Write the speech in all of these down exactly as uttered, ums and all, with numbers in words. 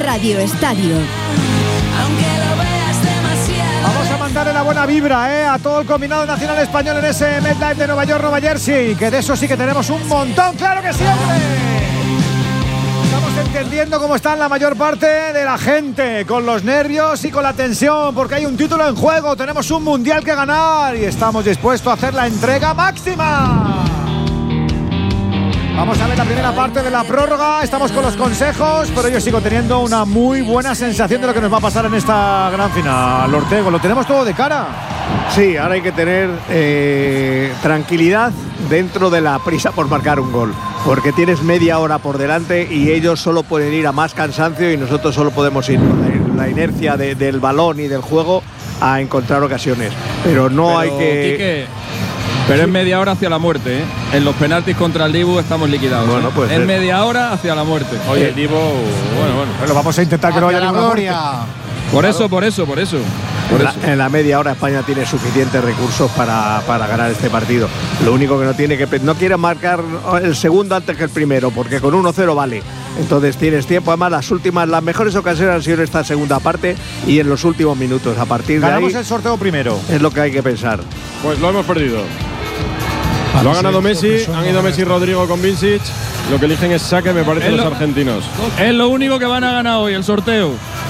Radio Estadio. Vamos a mandarle la buena vibra ¿eh? a todo el combinado nacional español en ese MetLife de Nueva York, Nueva Jersey, que de eso sí que tenemos un montón, claro que sí, hombre. Estamos entendiendo cómo está la mayor parte de la gente, con los nervios y con la tensión, porque hay un título en juego, tenemos un mundial que ganar y estamos dispuestos a hacer la entrega máxima. Vamos a ver la primera parte de la prórroga, estamos con los consejos, pero yo sigo teniendo una muy buena sensación de lo que nos va a pasar en esta gran final. Ortego, lo tenemos todo de cara. Sí, ahora hay que tener eh, tranquilidad dentro de la prisa por marcar un gol, porque tienes media hora por delante y ellos solo pueden ir a más cansancio y nosotros solo podemos ir con la, la inercia de, del balón y del juego a encontrar ocasiones. Pero no pero, hay que... Quique, pero es media hora hacia la muerte, ¿eh? En los penaltis contra el Dibu estamos liquidados. Bueno, ¿eh? pues es media hora hacia la muerte. Oye, el Dibu, bueno, bueno. Pero vamos a intentar que no haya ninguna gloria. Por eso, por eso, por eso. Por la, eso. En la media hora España tiene suficientes recursos para, para ganar este partido. Lo único que no tiene que no quiere marcar el segundo antes que el primero, porque con uno cero vale. Entonces tienes tiempo. Además, las últimas, las mejores ocasiones han sido en esta segunda parte y en los últimos minutos. A partir de Ganamos ahí el sorteo primero. Es lo que hay que pensar. Pues lo hemos perdido. Lo ha ganado Messi, han ido Messi y Rodrigo con Vincic. Lo que eligen es saque, me parece, los argentinos. Es lo único que van a ganar hoy, el sorteo.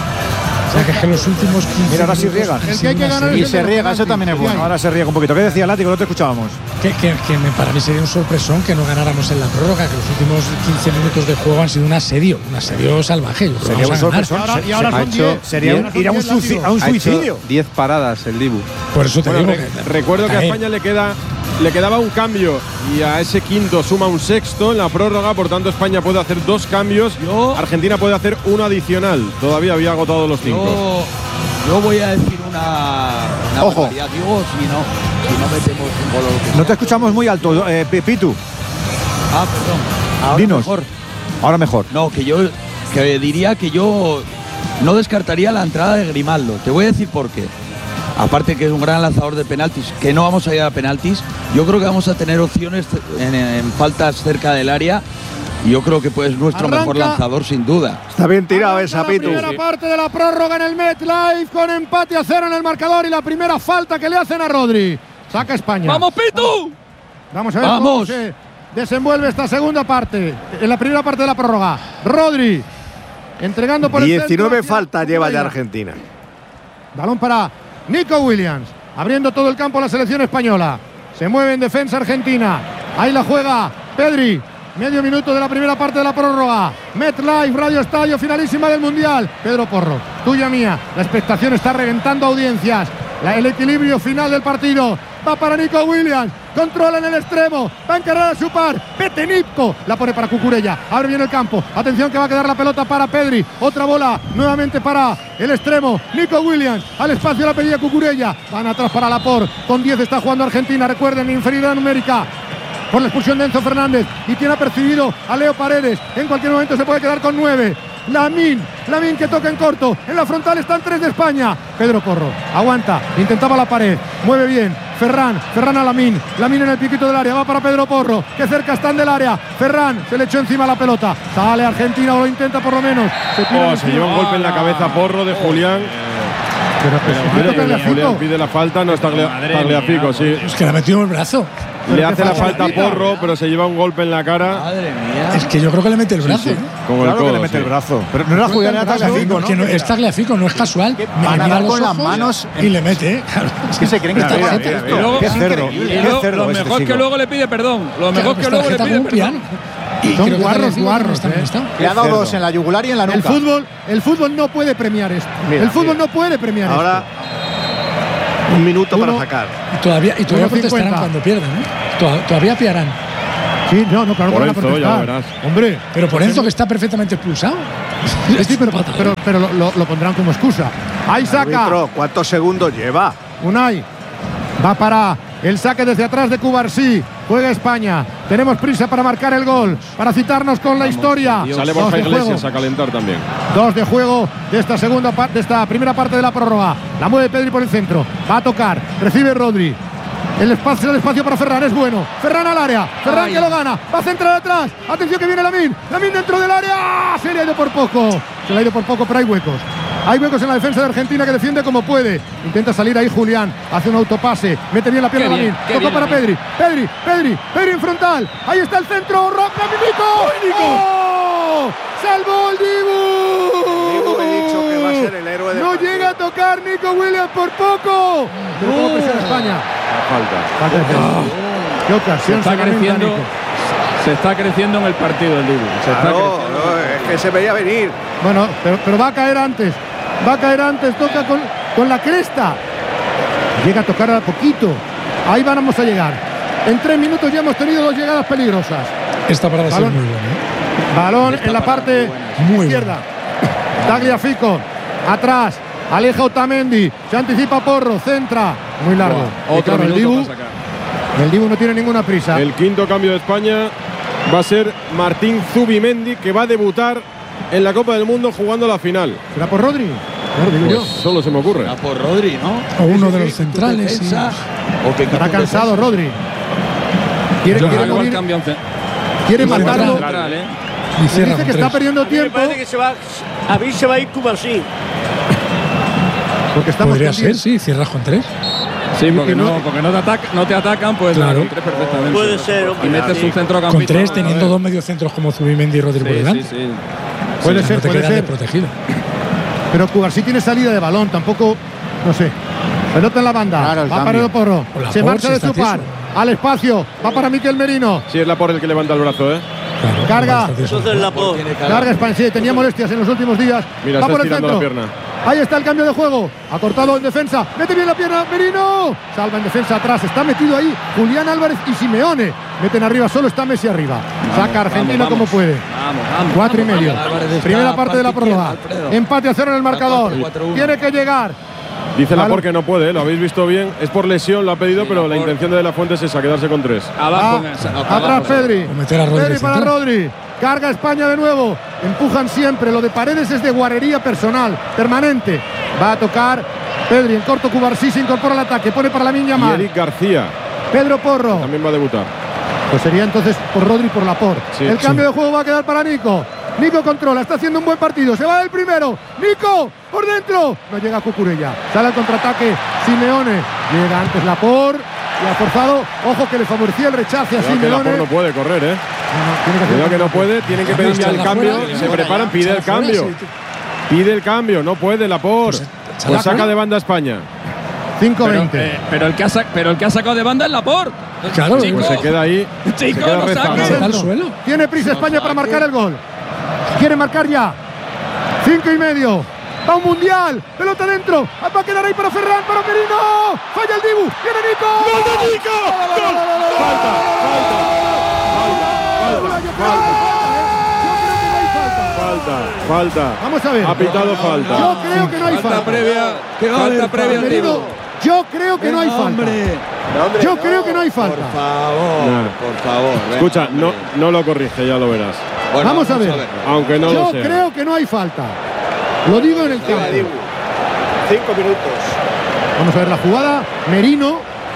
O sea, que es que los últimos quince Mira, ahora sí riegan. El que hay que ganar y se riega, eso también es bueno. Ahora se riega un poquito. ¿Qué decía Látigo? No te escuchábamos. Que, que, que me, para mí sería un sorpresón que no ganáramos en la prórroga, que los últimos quince minutos de juego han sido un asedio, un asedio salvaje. Sería un sorpresón. Ahora, y ahora son diez, sería un, ir a un, suicidio, a un suicidio. diez paradas el Dibu. Por eso te bueno, digo. Re que, recuerdo que a España le queda le quedaba un cambio y a ese quinto suma un sexto en la prórroga, por tanto España puede hacer dos cambios, yo, Argentina puede hacer uno adicional, todavía había agotado los cinco. Yo, yo voy a decir una, una Ojo. barbaridad, digo, si no, si no metemos un gol o lo que sea. No te escuchamos muy alto, eh, Pitu. Ah, perdón. Ahora Dinos. mejor. Ahora mejor. No, que yo que diría que yo no descartaría la entrada de Grimaldo. Te voy a decir por qué. Aparte que es un gran lanzador de penaltis, que no vamos a ir a penaltis, yo creo que vamos a tener opciones en, en faltas cerca del área. Y yo creo que pues nuestro Arranca. mejor lanzador sin duda. Está bien tirado esa, Pitu. La primera parte de la prórroga en el MetLife con empate a cero en el marcador y la primera falta que le hacen a Rodri. Saca España. ¡Vamos, Pitu! Vamos a ver ¡Vamos! cómo se desenvuelve esta segunda parte. En la primera parte de la prórroga. Rodri entregando por el diecinueve centro. faltas lleva ya Argentina. Balón para Nico Williams. Abriendo todo el campo la selección española. Se mueve en defensa Argentina. Ahí la juega Pedri. Medio minuto de la primera parte de la prórroga. MetLife, Radio Estadio, finalísima del Mundial. Pedro Porro, tuya mía. La expectación está reventando audiencias. La, el equilibrio final del partido. Va para Nico Williams. Controla en el extremo. Va a encarar a su par. Petenipko. La pone para Cucurella. Abre bien el campo. Atención que va a quedar la pelota para Pedri. Otra bola nuevamente para el extremo. Nico Williams. Al espacio la pedía Cucurella. Van atrás para Laporte. Con diez está jugando Argentina. Recuerden, inferioridad numérica por la expulsión de Enzo Fernández, y tiene apercibido a Leo Paredes. En cualquier momento se puede quedar con nueve. Lamine, Lamine que toca en corto. En la frontal están tres de España. Pedro Porro, aguanta, intentaba la pared, mueve bien. Ferran, Ferran a Lamine. Lamine en el piquito del área, va para Pedro Porro, que cerca están del área. Ferran, se le echó encima la pelota. Sale Argentina, o lo intenta por lo menos. Se, oh, se lleva un golpe en la cabeza Porro de Julián. Pero, pero, pero, pero Julián pide la falta, no está Tagliafico, sí. Es que le ha metido el brazo. Le hace la falta a Porro, pero se lleva un golpe en la cara. Madre mía. Es que yo creo que le mete el brazo. Sí, sí. ¿eh? Como claro el codo, que le mete sí. el brazo. Pero no era Julián, era Tagliafico, ¿no? Que no, es Tagliafico, no es casual. Van a dar con las ojos manos y le mete. ¿eh? Es que se creen que está Mira, tarjeta mira, esto. mira, Y luego- Qué cerdo. Y Qué lo, cerdo lo este mejor que chico. luego le pide perdón. Lo mejor que Claro, luego le tarjeta pide como un piano. perdón. Y Son creo que guarros, Tagliafico guarros, también ¿eh? está. Le ha dado dos en la yugular y en la nuca. El fútbol, el fútbol no puede premiar esto. Mira, el fútbol mira. no puede premiar Ahora esto. un minuto Uno. para sacar. Y todavía, y todavía uno protestarán cincuenta. cuando pierdan. ¿eh? Toda- Todavía piarán. Sí, no, no, claro que Por van a Enzo, ya protestar. lo verás. Hombre, Pero por Enzo, que está perfectamente expulsado. sí, pero, pero, pero lo, lo- lo pondrán como excusa. Ahí saca Árbitro, ¿cuántos segundos lleva? Unai. Va para el saque desde atrás de Cubarsí. Juega España. Tenemos prisa para marcar el gol, para citarnos con la historia. Sale Dos Borja de Iglesias juego. a calentar también. Dos de juego de esta segunda parte, de esta primera parte de la prórroga. La mueve Pedri por el centro. Va a tocar. Recibe Rodri. El espacio, el espacio para Ferran es bueno. Ferran al área. Ferran Ay. que lo gana. Va a centrar atrás. Atención que viene Lamine. Lamine dentro del área. Se le ha ido por poco. Se le ha ido por poco, pero hay huecos. Hay huecos en la defensa de Argentina que defiende como puede. Intenta salir ahí Julián. Hace un autopase. Mete bien la pierna Lamine. Tocó para Pedri. Pedri, Pedri, Pedri en frontal. Ahí está el centro. Rock, Nico. ¡Oh! ¡Salvó el Dibu! Dibu, he dicho que va a ser el héroe de No partido. llega a tocar Nico Williams por poco. Pero cómo presiona España. Falta. Falta de defensa. Qué ocasión se está se creciendo. Nico. Se está creciendo en el partido el Dibu. Se está No, creciendo. no, es que se veía venir. Bueno, pero, pero va a caer antes. Va a caer antes. Toca con, con la cresta. Llega a tocar a poquito. Ahí vamos a llegar. En tres minutos ya hemos tenido dos llegadas peligrosas. Esta parada ha sido Balón. muy buena, ¿eh? Balón en la parte Muy izquierda. Tagliafico. Atrás. Aleja Otamendi. Se anticipa Porro. Centra. Muy largo. Wow, Y otro claro, el minuto Dibu, para sacar. el Dibu no tiene ninguna prisa. El quinto cambio de España va a ser Martín Zubimendi, que va a debutar en la Copa del Mundo jugando la final. ¿Será por Rodri? No, digo Pues yo. solo se me ocurre. A por Rodri, ¿no? O uno Sí, de sí, los centrales. sí. defensa, o que Estará quite un cansado defensa. Rodri. Quiere, Yo quiere, Igual morir, cambia un ce- quiere Central. matarlo. central, ¿eh? Y Me cierra dice con que está tres. perdiendo A mí me tiempo. parece que se va, a mí se va a ir Cubarsí. Porque estamos Podría con ser, diez. sí, cierras con tres. Sí, porque que no- no, porque no te, ataca, no te atacan, pues Claro. con tres perfectamente. Puede ser, hombre. Y metes Sí. un centrocampista. Con tres, ¿no? teniendo dos mediocentros como Zubimendi y Rodri por Sí, delante. sí, sí. Puede Sí, ser, no te puede quedas ser. desprotegido. Pero Cubarsí tiene salida de balón, tampoco, no sé. Pelota en la banda, Claro, el va cambio. Paredo Porro, O la se Por, marcha si de está su par, tieso. al espacio, va para Miquel Merino, Sí, es la por el que levanta el brazo, ¿eh? Claro, Carga. está tieso. Entonces la por. Tiene cara. carga España, sí, tenía molestias en los últimos días, Mira, va está por el estirando centro, la pierna. ahí está el cambio de juego, ha cortado en defensa, mete bien la pierna, Merino, salva en defensa atrás, está metido ahí Julián Álvarez y Simeone, meten arriba, solo está Messi arriba, saca Argentina vamos, como vamos. puede. Vamos, vamos. Cuatro y vamos, medio. vamos. Álvarez está Primera parte de la parte izquierda, prórroga. Alfredo. Empate a cero en el marcador. cuatro uno. Tiene que llegar. Dice la Balón. por que no puede, ¿eh? Lo habéis visto bien. Es por lesión, lo ha pedido, Sí, pero la Laporte. intención de De La Fuente es esa, quedarse con tres. Abajo. Ah, en esa- atrás abajo. Pedri. O meter a Rodri Pedri para central. Rodri. Carga España de nuevo. Empujan siempre. Lo de Paredes es de guarrería personal, permanente. Va a tocar Pedri en corto. Cubarsí se incorpora al ataque. Pone para la Y Yamal. Eric García Pedro Porro. también va a debutar. Pues sería entonces por Rodri y por Laporte. Sí, el sí. cambio de juego va a quedar para Nico. Nico controla, está haciendo un buen partido. Se va del primero. Nico, por dentro. No llega Cucurella. Sale al contraataque Simeone. Llega antes Laporte. Y ha forzado. Ojo que le favorecía el rechace a Cuidado que Simeone. Laporte no puede correr, ¿eh? No, no, tiene que hacer- Cuidado que no puede, tienen que pedir ya el Está cambio. fuera, Se ya. preparan, Ya, pide ya, el ya, cambio. sí. Pide el cambio, no puede Laporte. Pues, Pues ¿será? saca de banda a España. cinco Pero, veinte. eh, pero, el que ha sac- pero el que ha sacado de banda es Laporte. Claro, Chico, Pues se queda ahí. se Chico, queda no rezando. saques. Está al suelo. Tiene prisa España para marcar el gol. Quiere marcar ya. Cinco y medio. Va un mundial. Pelota dentro. Va a quedar ahí para Ferran, para Merino. Falla el Dibu. Viene Nico. ¡Gol de Nico! ¡Gol! Falta, falta, falta. Vamos a ver. Ha pitado falta. Yo creo que no hay Falta falta. previa. ¿Qué va a Falta haber, previa al Merino, Dibu. yo creo que no hay falta. Hombre, Yo creo que no hay falta. por favor, Nah. por favor. venga, Escucha, no, hombre. no lo corrige, ya lo verás. Bueno, Vamos a ver. Aunque no Yo lo sea. creo que no hay falta. Lo digo en el campo. Cinco minutos. Vamos a ver la jugada. Merino.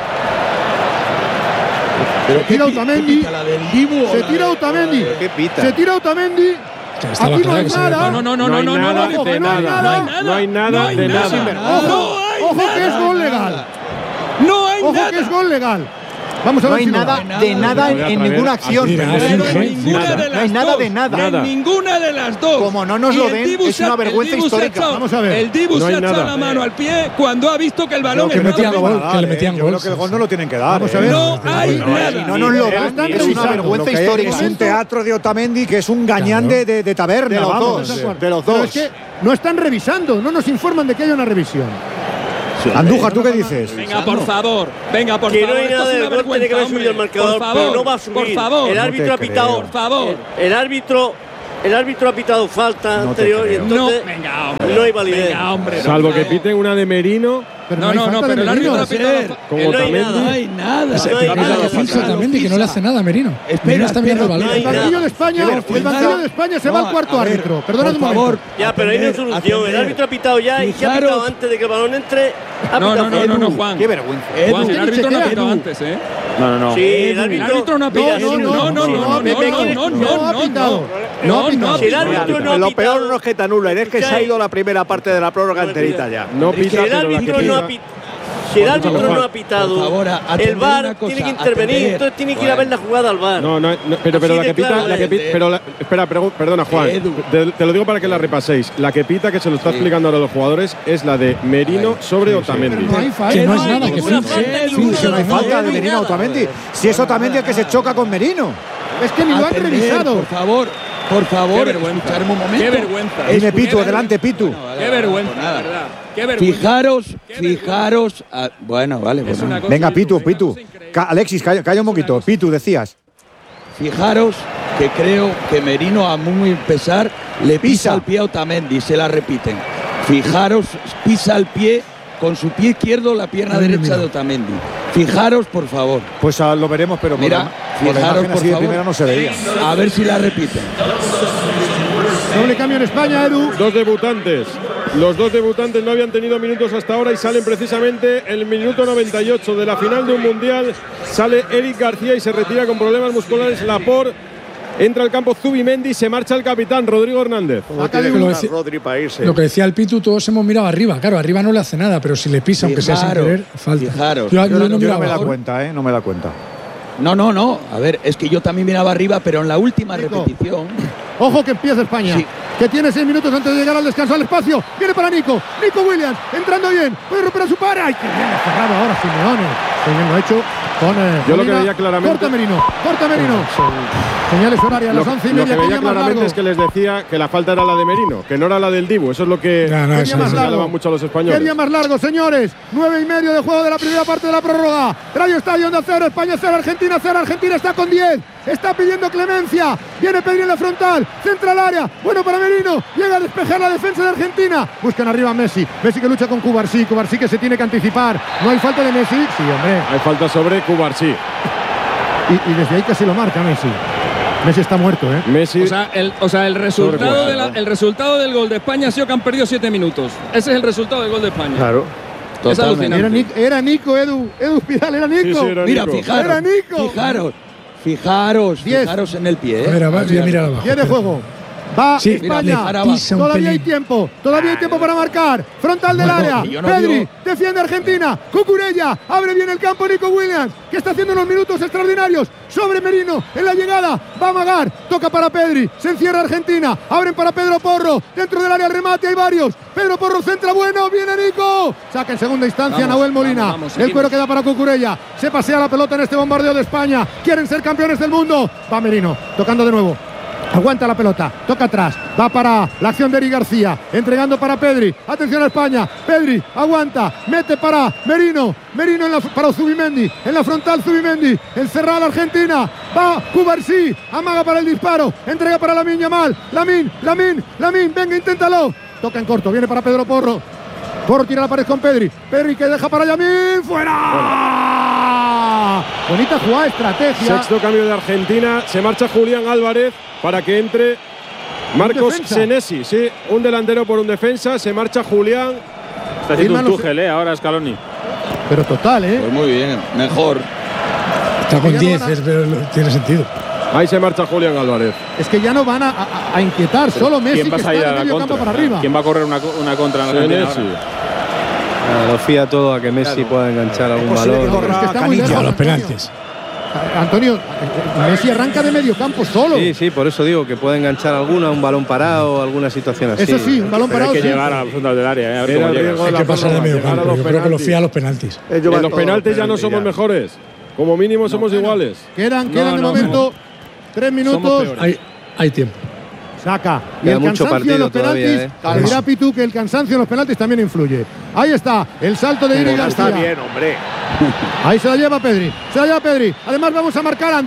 Pero Se tira ¿qué pi- Otamendi. qué pita, la del Dibu o Se la tira de- Otamendi. ¿Qué pita? Se tira Otamendi. Que estaba Aquí no claro hay que se nada. ve. No, no, no, No no, hay no, nada no, de ojo, no hay nada. nada. No hay nada No hay de nada. nada. Ojo, No hay ojo que es nada. gol legal. No hay Ojo nada. que es gol legal. Vamos a No ver hay si lo nada da. de nada en, Voy a en traer ninguna a acción. Mira, Jiménez. hace un Pero en gol. ninguna Nada. de las No hay nada dos. de nada. Nada. En ninguna de las dos. Como no nos Y lo el den, Dibu es se ha- una vergüenza el Dibu se ha histórica. echado- Vamos a ver. El Dibu No se hay ha echado nada. la mano al pie cuando ha visto que el balón que estaba metían arriba. gol, que le metían Yo gol. creo que el sí, gol sí. no lo tienen que dar. Vamos a ¿eh? ver. No hay No, nada. si no nos lo dan, Están es una revisando. vergüenza Lo que histórica. Es un teatro de Otamendi que es un gañán Claro. de, de, de taberna. De los vamos. dos, De los Pero dos. es que no están revisando, no nos informan de que haya una revisión. Andújar, ¿tú qué dices? Venga, por favor. Venga, por Que no favor. hay Esto nada es del una gol, tiene que haber vergüenza, subido el hombre. marcador, Por favor, pero no va a subir. Por favor. El No árbitro te ha pitado. creo. Por favor. El árbitro, el árbitro ha pitado falta No te anterior y creo. No, entonces venga, hombre. no hay validez. Venga, hombre. Salvo no, que no. piten una de Merino Pero no, no, no, pero el árbitro ha pitado. Como también No hay nada. Se pega la defensa también de que no le hace nada a Merino. Merino está viendo el balón. El banquillo de España, el banquillo de España se va al cuarto árbitro. Perdonad un momento. Ya, pero ahí no hay solución. El árbitro ha pitado ya y se ha pitado antes de que el balón entre. No, no, no, no, no, Juan. Qué vergüenza. Juan, el árbitro no ha pitado antes, ¿eh? No, no, no. Sí, el árbitro no ha pitado. No, no, no, no, no, no, no, no ha pitado. No, no, si el árbitro no ha Lo pitado. peor no es que te anulen, es que se ha ido la primera parte de la prórroga enterita ya. No Si pita, el pero la que árbitro no pita- ha pitado. Si el árbitro no ha pitado, por favor, a- atender el V A R una cosa, tiene que intervenir, atender. entonces tiene que ir a ver la jugada al V A R. No, no, no, pero, pero Así la de que pita, claro la que es. pita, pero la- espera, pregu- perdona Juan, Edu. te, te lo digo para que la repaséis. La que pita, que se lo está Sí. explicando ahora a los jugadores, es la de Merino sobre Otamendi. Pero no hay falta. Que no es hay nada, que ninguna finge. falta, Finge, ninguna Que no hay falta. falta de Merino a Otamendi. Si es Otamendi el que se choca con Merino. Es que ni lo han Atender, revisado. Por favor, por favor, Qué vergüenza. escucharme un momento. Qué vergüenza. Dime, Es- Pitu, adelante, Pitu. Bueno, vale, Qué vale, vergüenza, pues nada. verdad. Qué vergüenza. Fijaros, Qué vergüenza. fijaros. a- bueno, vale, Es bueno. una cosa Venga, increíble, Pitu, una Pitu. cosa increíble. Ca- Alexis, calla, calla un poquito. Pitu, decías. Fijaros que creo que Merino, a muy pesar, le pisa, Pisa. el pie a Otamendi, se la repiten. Fijaros, pisa el pie con su pie izquierdo la pierna Mira, derecha mira. de Otamendi. Fijaros, por favor. Pues ah, lo veremos, pero Mira, por la, por la fijaros, imagen por así de favor. primera no se veía. A ver si la repiten. Doble cambio en España, Edu. Dos debutantes. Los dos debutantes no habían tenido minutos hasta ahora y salen precisamente el minuto noventa y ocho de la final de un mundial. Sale Eric García y se retira con problemas musculares Laporte. Entra al campo Zubimendi, se marcha el capitán Rodrigo Hernández. ¿Cómo Acá tiene le- que lo estar decía- Rodri para irse? Lo que decía el Pitu, todos hemos mirado arriba. Claro, arriba no le hace nada, pero si le pisa, aunque sea sin Fijaros, querer, falta. fijaros. Yo, Yo, yo no- no yo miraba no me da abajo. cuenta, ¿eh? No me da cuenta. No, no, no. A ver, es que yo también miraba arriba, pero en la última Nico. repetición. Ojo que empieza España. Sí. Que tiene seis minutos antes de llegar al descanso al espacio. Viene para Nico. Nico Williams. Entrando bien. Puede romper a su par. ¡Ay, qué bien ha cerrado ahora Simeone! Qué bien lo ha hecho con eh, Yo lo que Molina. veía claramente- Corta Merino. Corta Merino. Señales horarias a Lo, las once y lo media. que veía quería más claramente largo. es que les decía que la falta era la de Merino, que no era la del Dibu. Eso es lo que No, no, Quería eso más es- largo. señalaban mucho a los españoles. Quería más largo, señores. Nueve y medio de juego de la primera parte de la prórroga. Radio Estadio Onda cero, España cero, Argentina cero. Argentina está con diez. Está pidiendo clemencia. Viene Pedri en la frontal. Centra al área. Bueno para Merino. Llega a despejar la defensa de Argentina. Buscan arriba a Messi. Messi que lucha con Cubarsí. Cubarsí que se tiene que anticipar. No hay falta de Messi. Sí, hombre. Hay falta sobre Cubarsí. Y, y desde ahí casi lo marca Messi. Messi está muerto, ¿eh? Messi. O sea, el, o sea, el, resultado de la- el resultado del gol de España ha sido que han perdido siete minutos. Ese es el resultado del gol de España. Claro. Es alucinante. Era, Nic- era Nico, Edu. Edu Pidal, era Nico. Sí, sí, era Mira, Nico. fijaros. Era Nico. Fijaros. Fijaros, Diez. fijaros en el pie. ¿eh? A ver, a ver, Así, mira abajo. Viene juego. Va Sí, España. mira, para abajo. Pisa un Todavía hay pelín. tiempo. Todavía hay tiempo para marcar. Frontal del No, no, área. yo no Pedri digo- defiende a Argentina. Cucurella abre bien el campo. Nico Williams, que está haciendo unos minutos extraordinarios. Sobre Merino en la llegada. Va a amagar. Toca para Pedri. Se encierra Argentina. Abren para Pedro Porro. Dentro del área el remate. Hay varios. Pedro Porro centra bueno. Viene Nico. Saca en segunda instancia Vamos, Nahuel Molina. vamos, vamos, el seguimos. cuero queda para Cucurella. Se pasea la pelota en este bombardeo de España. Quieren ser campeones del mundo. Va Merino. Tocando de nuevo. Aguanta la pelota, toca atrás, va para la acción de Eric García, entregando para Pedri, atención a España, Pedri aguanta, mete para Merino, Merino en la, para Zubimendi, en la frontal Zubimendi, encerrada la Argentina, va Cubarsí, amaga para el disparo, entrega para Lamine Yamal, Lamine, Lamine, Lamine, venga, inténtalo, toca en corto, viene para Pedro Porro, Porro tira la pared con Pedri, Pedri que deja para Yamil, fuera, bonita jugada, estrategia. Sexto cambio de Argentina. Se marcha Julián Álvarez para que entre Marcos defensa. Senesi. Sí, un delantero por un defensa. Se marcha Julián. Está haciendo un Firman los- Tuchel, ¿eh? Ahora Scaloni. Pero total, ¿eh? Pues muy bien, mejor. Está Ya con no diez, van a- es- pero lo- tiene sentido. Ahí se marcha Julián Álvarez. Es que ya no van a, a- a inquietar, solo Messi ¿Quién que va a está salir de a la medio contra? campo para arriba. ¿Quién va a correr una, co- una contra en Argentina Senesi. ahora? Ah, lo fía todo a que Messi pueda enganchar algún posible que balón. corra Es que está muy Canilla. Y a lejos, los Antonio. penaltis. Antonio, Messi arranca de medio campo solo. Sí, sí, por eso digo que puede enganchar alguna, un balón parado, alguna situación así. Eso sí, un balón Pero parado. hay que sí. llegar a la frontal del área, ¿eh? A ver Era cómo el llegas. riesgo de Hay la que pasar de prórroga, medio llegar a campo. los Yo creo que lo penaltis. fía a los penaltis. Ellos En van los todos penaltis ya no penaltis somos ya. mejores. Como mínimo somos iguales. Quedan, No, quedan de no, momento tres minutos. peores. Hay, hay tiempo. Saca. Y Queda el mucho cansancio en los partido todavía, penaltis. ¿eh? Le dirá Pitu que el cansancio en los penaltis también influye. Ahí está, el salto de Eric Está García. bien, hombre. Ahí se la lleva Pedri, se la lleva Pedri. Además vamos a marcar antes.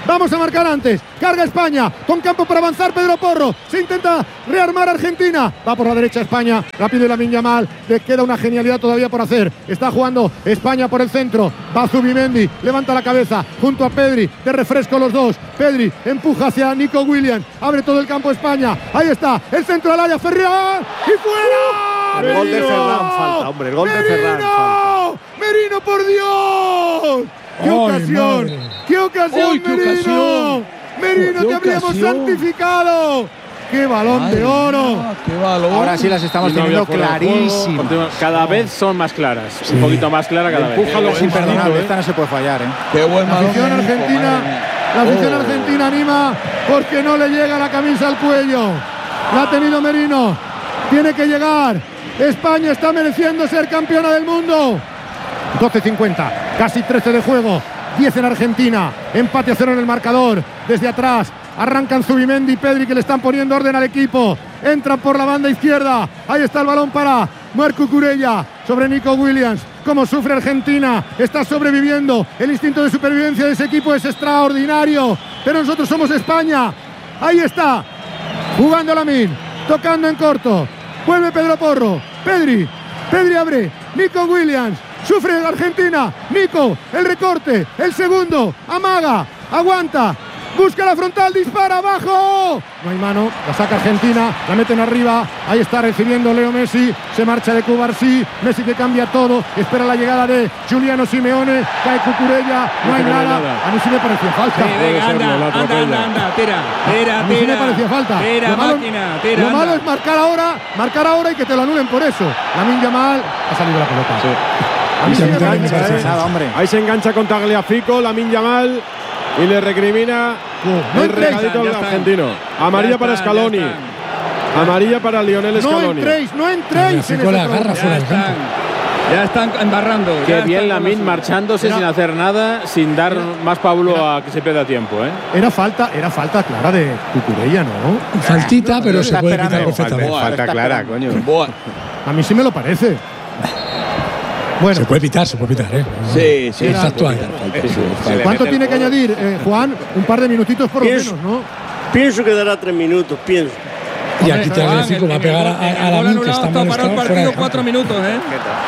Vamos a marcar antes. Carga España. Con campo para avanzar Pedro Porro. Se intenta rearmar Argentina. Va por la derecha España. Rápido y Lamine Yamal. Le queda una genialidad todavía por hacer. Está jugando España por el centro. Va Zubimendi. Levanta la cabeza junto a Pedri. De refresco los dos. Pedri empuja hacia Nico Williams. Abre todo el campo España. Ahí está. El centro del área. Ferran. ¡Y fuera! El gol de Ferran falta, hombre. El gol de Ferran falta. ¡Merino, por Dios! ¡Qué Ay, ocasión! madre. ¡Qué ocasión, Ay, qué Merino! ocasión. ¡Merino, Qué te habríamos ocasión. santificado! ¡Qué balón Madre de oro! mía, ¡Qué balón! Ahora sí las estamos Y no teniendo había fuera de juego. clarísimas. Continúa- Cada vez son más claras. Un poquito más clara cada vez. Empuja los Es imperdonable, imperdonable. esta no se puede fallar, ¿eh? ¡Qué buen La balón! afición de Nico, argentina, madre mía. la afición Oh. argentina anima porque no le llega la camisa al cuello. La ha tenido Merino. Tiene que llegar. España está mereciendo ser campeona del mundo. doce cincuenta, casi trece de juego. diez en Argentina. Empate a cero en el marcador. Desde atrás arrancan Zubimendi y Pedri, que le están poniendo orden al equipo. Entran por la banda izquierda. Ahí está el balón para Marco Cucurella sobre Nico Williams. Cómo sufre Argentina. Está sobreviviendo. El instinto de supervivencia de ese equipo es extraordinario. Pero nosotros somos España. Ahí está. Jugando Lamine. Tocando en corto. Vuelve Pedro Porro. Pedri. Pedri abre. Nico Williams. Sufre Argentina. Nico. El recorte. El segundo. Amaga. Aguanta. Busca la frontal. Dispara abajo. No hay mano. La saca Argentina. La meten arriba. Ahí está recibiendo Leo Messi. Se marcha de Cubarsí. Messi que cambia todo. Espera la llegada de Giuliano Simeone. Cae Cucurella. No hay que no hay nada. nada. A mí sí me pareció falta. Sí, venga, serlo, la anda, anda, atropella. anda, anda, tira, tira, A mí sí me tira. parecía falta. Tira, Lo malo- máquina, tira. Lo malo anda. es marcar ahora, marcar ahora y que te lo anulen por eso. Lamine Yamal ha salido la pelota. A mí sí Sí, a mí me también me parece, parece ¿eh? Nada, hombre. Ahí se engancha con Tagliafico, Lamine Yamal, y le recrimina No el entréis, regalito ya al están. argentino. Amarilla Ya para están, Scaloni. ya están. Amarilla para Lionel No Scaloni. entréis, no entréis en Fico ese la agarra programa. fuera Ya del campo. están, ya están embarrando. Qué ya bien están con Lamine la suya. marchándose Era- sin hacer nada, sin dar más Pablo a que se pierda tiempo, ¿eh? Era falta, era falta clara de Cucurella, ¿no? Faltita, pero se Está puede quitar esperando. perfectamente. Falta, Falta está clara, esperando. coño. Buah. A mí sí me lo parece. Bueno, Se puede pitar, se puede pitar, ¿eh? Sí, sí. Está actual. ¿cuánto tiene que añadir, eh, Juan? Un par de minutitos por lo Pienso- menos, ¿no? Pienso que dará tres minutos, pienso. Y aquí te Juan, Fico en- va a en pegar el a, gol- en el a gol Lamine, que anulado está está mal parado el fuera partido de cuatro campo. minutos, ¿eh?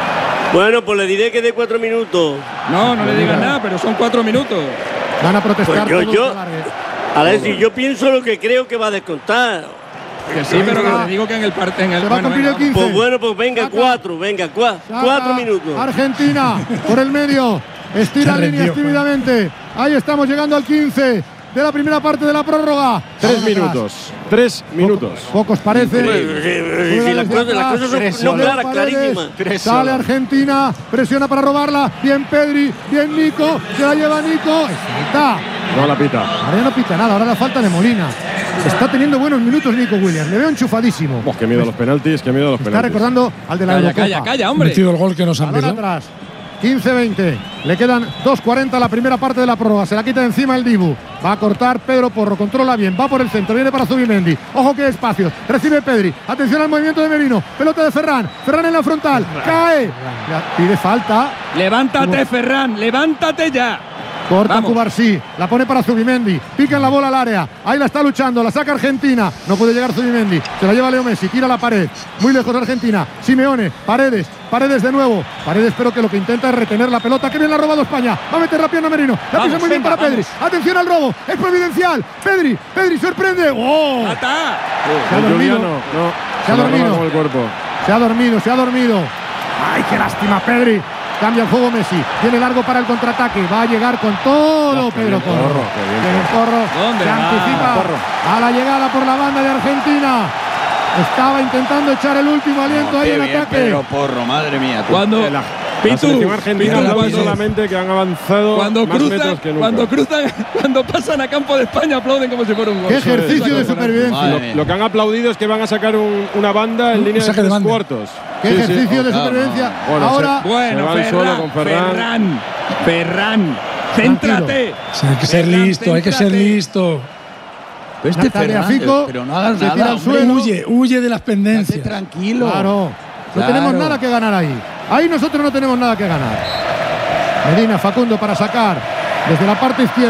Bueno, pues le diré que de cuatro minutos. No, no le digas nada, pero son cuatro minutos. Van a protestar Pues yo- todos yo- que alargue. A ver si yo pienso lo que creo que va a descontar. Que sí, pero que le digo que en el parte en el Se va a bueno, cumplir el venga, quince. Pues bueno, pues venga, Saca. cuatro, venga, cua- Saca cuatro minutos. Argentina por el medio. Estira Se líneas rendió, tímidamente. Ahí estamos llegando al quince de la primera parte de la prórroga. Tres Vamos atrás. minutos. Tres minutos. Pocos parecen. Pues, eh, si las cosas, las cosas son no Leo claras, Paredes, clarísimas. Sale Argentina, presiona para robarla. Bien Pedri, bien Nico, se la lleva Nico. Es falta. No la pita. Ahora ya no pita nada, ahora la falta de Molina. Está teniendo buenos minutos Nico Williams, le veo enchufadísimo. Oh, qué miedo a los penaltis, qué miedo a los Está penaltis. recordando al de la Calla, Eurocopa. calla, calla, Ha hombre. metido el gol que nos han Balón pedido. atrás. quince veinte. Le quedan dos cuarenta la primera parte de la prórroga. Se la quita de encima el Dibu. Va a cortar Pedro Porro. Controla bien. Va por el centro. Viene para Zubimendi. Ojo que espacio. Recibe Pedri. Atención al movimiento de Merino. Pelota de Ferran. Ferran en la frontal. Cae. Ya pide falta. Levántate, Ferran, levántate ya. Corta Vamos. Cubarsí, la pone para Zubimendi, pica en la bola al área, ahí la está luchando, la saca Argentina, no puede llegar Zubimendi, se la lleva Leo Messi, tira la pared, muy lejos Argentina, Simeone, Paredes, Paredes de nuevo, Paredes pero que lo que intenta es retener la pelota, que bien la ha robado España, va a meter la pierna Merino, la Vamos, pisa muy bien venga, para Pedri, atención al robo, es providencial, Pedri, Pedri sorprende, ¡oh! ¡Ata! Se ha El dormido, Juliano, no. Se ha la roba dormido. con el cuerpo. se ha dormido, se ha dormido, ¡ay, qué lástima Pedri! Cambia el juego Messi. Tiene largo para el contraataque. Va a llegar con todo Oh, qué Pedro bien, Porro. Porro, qué bien, Pedro Porro ¿Dónde se va? anticipa Porro. a la llegada por la banda de Argentina. Estaba intentando echar el último aliento ahí Qué en bien, ataque. Pedro Porro, madre mía. tú. Cuando La, la Pitu, selección argentina Pitu, aplaude cuando- solamente que han avanzado cuando más cruzan, metros que nunca. cuando cruzan, cuando pasan a campo de España aplauden como si fuera un gol. Qué ejercicio de Eso es. supervivencia. Madre mía. Lo que han aplaudido es que van a sacar un- una banda en Un línea de saque de tres banda. cuartos. Qué Sí, sí. ejercicio de Oh, claro, supervivencia. Bueno, Ahora Se Bueno, van Ferran, solo con Ferran. Ferran, Ferran, céntrate. Sí, hay que ser Ferran, listo, hay que ser céntrate. listo. Pero este Tagliafico Fernández, pero no hagas se nada, tira al hombre. suelo. Huye, huye de las Estate pendencias. tranquilo. Claro. No Claro. tenemos nada que ganar ahí. Ahí nosotros no tenemos nada que ganar. Medina, Facundo para sacar. Desde la parte izquierda.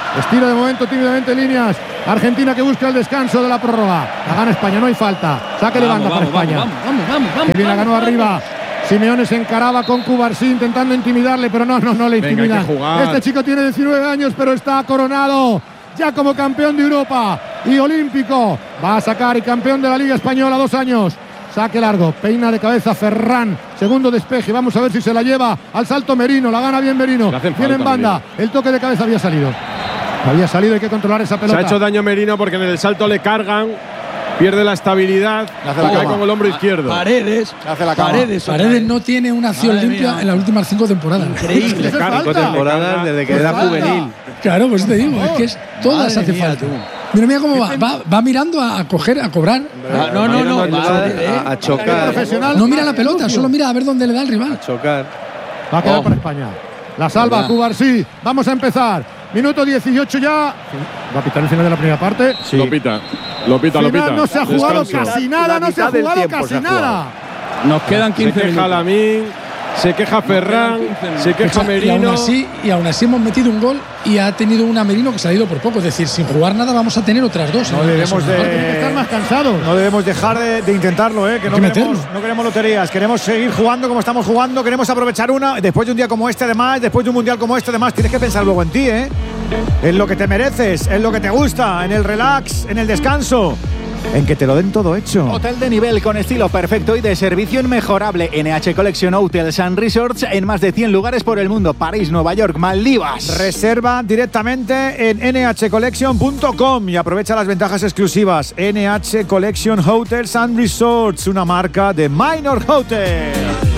Estira de momento tímidamente líneas. Argentina que busca el descanso de la prórroga. La gana España, no hay falta. Saque de banda para España. Vamos, vamos, vamos, vamos. Que bien la ganó arriba. Simeone se encaraba con Cubarsí intentando intimidarle, pero no, no, no le intimidan. Este chico tiene diecinueve años, pero está coronado ya como campeón de Europa y olímpico. Va a sacar y campeón de la Liga Española, dos años. Saque largo, peina de cabeza Ferran, segundo despeje, vamos a ver si se la lleva al salto Merino, la gana bien Merino, viene en banda, el toque de cabeza había salido, había salido, hay que controlar esa pelota. Se ha hecho daño Merino porque en el salto le cargan, pierde la estabilidad, la cae con el hombro izquierdo. Paredes, hace la Paredes, Paredes no tiene una acción Madre limpia mía. en las últimas cinco temporadas. Increíble. Cinco temporadas desde que era juvenil. Claro, pues te digo, es que es, todas Madre hace mía, falta. tú. Mira, mira cómo va, va, va mirando a, a coger, a cobrar. Ah, no, no, no, Va vale, eh. a, a chocar. No mira la pelota, solo mira a ver dónde le da el rival. A chocar. Va a quedar Oh. para España. La salva Verdad. Cubarsí. Vamos a empezar. Minuto dieciocho ya. Va a pitar el final de la primera parte. Lo pita, lo pita, lo Final pita. no se ha jugado Descanso. casi nada, no se ha mitad del jugado tiempo casi se ha jugado. nada. Nos quedan Se quince queja minutos. Lamín, se queja Ferran, se queja Y aún, Merino. así, y aún así hemos metido un gol y ha tenido una Merino que se ha ido por poco. Es decir, sin jugar nada vamos a tener otras dos. No en la debemos segunda parte. Tienen que estar más cansados. No debemos dejar de, de intentarlo, ¿eh? que, no Hay que queremos, meterlo. no queremos loterías, queremos seguir jugando como estamos jugando, queremos aprovechar una. Después de un día como este, además, después de un mundial como este, además, tienes que pensar luego en ti, ¿eh? en lo que te mereces, en lo que te gusta, en el relax, en el descanso, en que te lo den todo hecho. Hotel de nivel con estilo perfecto y de servicio inmejorable. N H Collection Hotels and Resorts en más de cien lugares por el mundo. París, Nueva York, Maldivas. Reserva directamente en n h collection punto com y aprovecha las ventajas exclusivas. N H Collection Hotels and Resorts, una marca de Minor Hotel.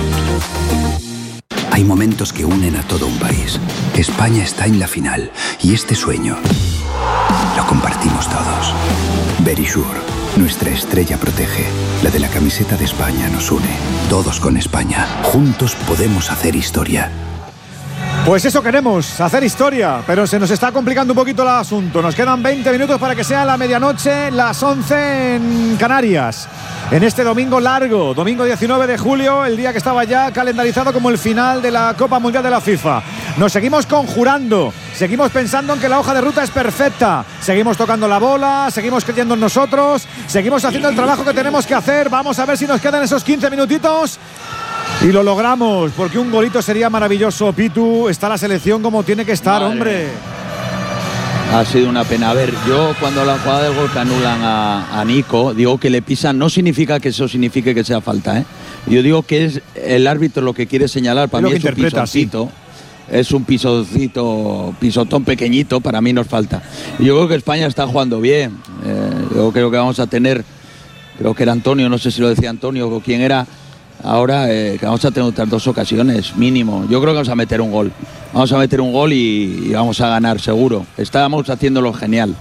Hay momentos que unen a todo un país. España está en la final y este sueño lo compartimos todos. Verisure, nuestra estrella protege. La de la camiseta de España nos une. Todos con España. Juntos podemos hacer historia. Pues eso queremos, hacer historia, pero se nos está complicando un poquito el asunto. Nos quedan veinte minutos para que sea la medianoche, las once en Canarias. En este domingo largo, domingo diecinueve de julio, el día que estaba ya calendarizado como el final de la Copa Mundial de la FIFA. Nos seguimos conjurando, seguimos pensando en que la hoja de ruta es perfecta, seguimos tocando la bola, seguimos creyendo en nosotros, seguimos haciendo el trabajo que tenemos que hacer. Vamos a ver si nos quedan esos quince minutitos. Y lo logramos, porque un golito sería maravilloso. Pitu, está la selección como tiene que estar, Madre. hombre. Ha sido una pena. A ver, yo cuando la jugada del gol que anulan a, a Nico, digo que le pisan, no significa que eso signifique que sea falta, ¿eh? Yo digo que es el árbitro lo que quiere señalar, para Es mí lo que es un interpreta, pisoncito. Es un pisocito, pisotón pequeñito, para mí nos falta. Y yo creo que España está jugando bien. Eh, yo creo que vamos a tener, creo que era Antonio, no sé si lo decía Antonio o quién era, ahora eh, que vamos a tener otras dos ocasiones, mínimo. Yo creo que vamos a meter un gol. Vamos a meter un gol y, y vamos a ganar, seguro. Estábamos haciéndolo genial.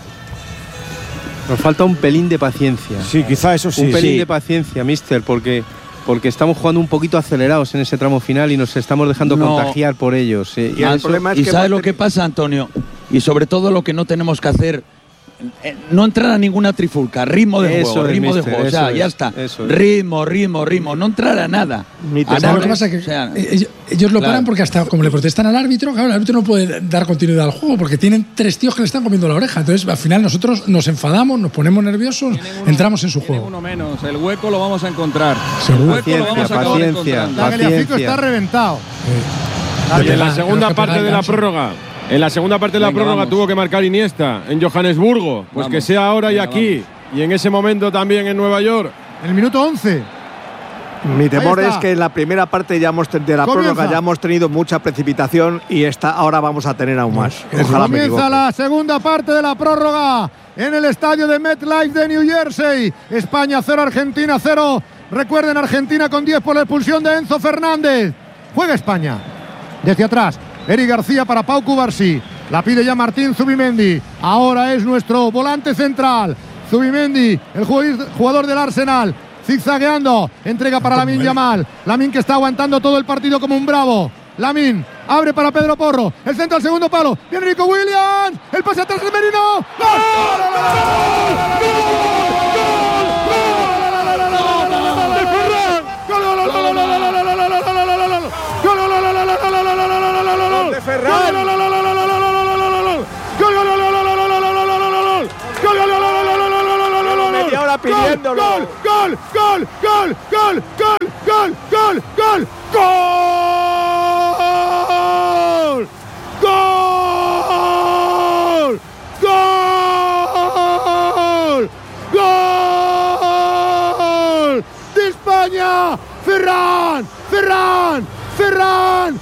Nos falta un pelín de paciencia. Sí, quizá eso sí. Un pelín Sí. de paciencia, mister, porque, porque estamos jugando un poquito acelerados en ese tramo final y nos estamos dejando No. contagiar por ellos. eh. Y el Eso- problema es ¿Y que sabes hemos lo que tenido- pasa, Antonio? Y sobre todo lo que no tenemos que hacer, eh, no entrar a ninguna trifulca, ritmo de Eso juego, es, ritmo de mister, juego, o sea, eso ya es, está. eso es. Ritmo, ritmo, ritmo, no entrar a nada. Ni A te nada. Lo que pasa es que O sea, eh, ellos, ellos lo claro. paran porque hasta como le protestan al árbitro, claro, el árbitro no puede dar continuidad al juego porque tienen tres tíos que le están comiendo la oreja. Entonces, al final nosotros nos enfadamos, nos ponemos nerviosos, entramos en su Tienen juego. uno menos. El hueco lo vamos a encontrar. Seguro. El hueco lo vamos a Paciencia, acabar paciencia. encontrando. La Geliafico Paciencia. está reventado. Y en la Tenemos segunda que parte pegar de la gancho. prórroga, en la segunda parte de la Venga, prórroga vamos. tuvo que marcar Iniesta en Johannesburgo. Pues Vamos. que sea ahora y Venga, aquí. Y en ese momento también en Nueva York. En el minuto once. Mi temor Ahí es está. que en la primera parte ya hemos, de la Comienza. prórroga ya hemos tenido mucha precipitación y esta ahora vamos a tener aún más. Ojalá me Comienza equivoque. la segunda parte de la prórroga en el estadio de MetLife de New Jersey. España cero, Argentina cero. Recuerden, Argentina con diez por la expulsión de Enzo Fernández. Juega España. Desde atrás, Eric García para Pau Cubarsí. La pide ya Martín Zubimendi. Ahora es nuestro volante central. Zubimendi, el jugador- jugador del Arsenal. Zigzagueando. Entrega para Lamine Yamal. Lamine que está aguantando todo el partido como un bravo. Lamine abre para Pedro Porro. El centro al segundo palo. Viene Nico Williams. El pase atrás de Merino. ¡Gol! ¡Gol gol, gol, gol, gol, gol, gol, gol, gol, gol, gol, gol, gol, gol, gol de España, Ferran, Ferran, Ferran